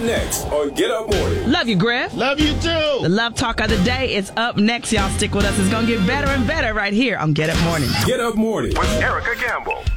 next on Get Up Morning. Love you, Griff. Love you too. The Love Talk of the Day is up next. Y'all stick with us. It's going to get better and better right here on Get Up Morning. Get Up Morning with Erica Campbell.